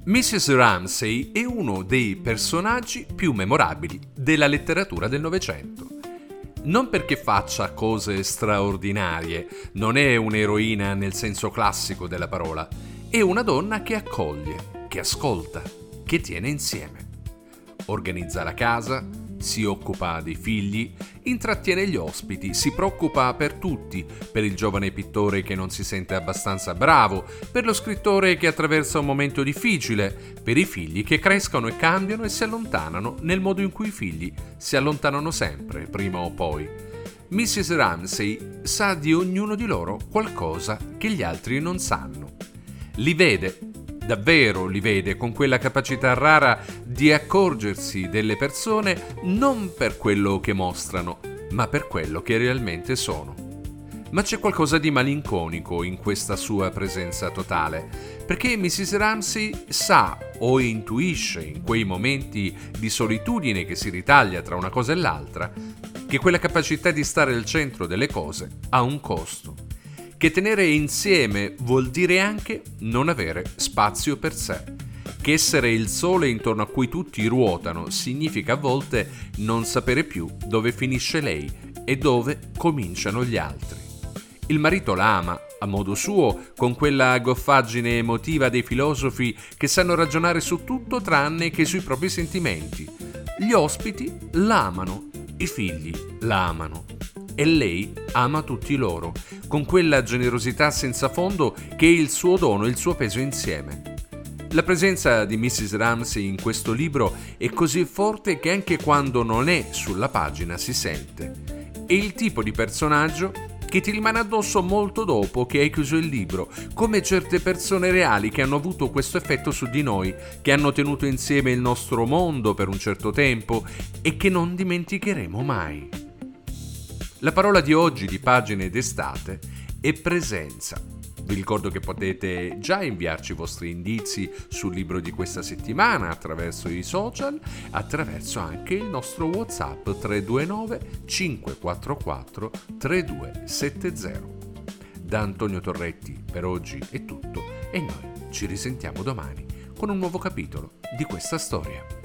Mrs. Ramsay è uno dei personaggi più memorabili della letteratura del Novecento. Non perché faccia cose straordinarie, non è un'eroina nel senso classico della parola, è una donna che accoglie, che ascolta, che tiene insieme. Organizza la casa, si occupa dei figli, intrattiene gli ospiti, si preoccupa per tutti, per il giovane pittore che non si sente abbastanza bravo, per lo scrittore che attraversa un momento difficile, per i figli che crescono e cambiano e si allontanano nel modo in cui i figli si allontanano sempre, prima o poi. Mrs. Ramsay sa di ognuno di loro qualcosa che gli altri non sanno. Li vede, davvero li vede, con quella capacità rara di accorgersi delle persone non per quello che mostrano, ma per quello che realmente sono. Ma c'è qualcosa di malinconico in questa sua presenza totale, perché Mrs. Ramsay sa o intuisce in quei momenti di solitudine che si ritaglia tra una cosa e l'altra, che quella capacità di stare al centro delle cose ha un costo. Che tenere insieme vuol dire anche non avere spazio per sé. Che essere il sole intorno a cui tutti ruotano significa a volte non sapere più dove finisce lei e dove cominciano gli altri. Il marito la ama, a modo suo, con quella goffaggine emotiva dei filosofi che sanno ragionare su tutto tranne che sui propri sentimenti. Gli ospiti la amano, i figli la amano. E lei ama tutti loro, con quella generosità senza fondo che è il suo dono e il suo peso insieme. La presenza di Mrs. Ramsay in questo libro è così forte che anche quando non è sulla pagina si sente. È il tipo di personaggio che ti rimane addosso molto dopo che hai chiuso il libro, come certe persone reali che hanno avuto questo effetto su di noi, che hanno tenuto insieme il nostro mondo per un certo tempo e che non dimenticheremo mai. La parola di oggi di Pagine d'estate è presenza. Vi ricordo che potete già inviarci i vostri indizi sul libro di questa settimana attraverso i social, attraverso anche il nostro WhatsApp 329 544 3270. Da Antonio Torretti per oggi è tutto e noi ci risentiamo domani con un nuovo capitolo di questa storia.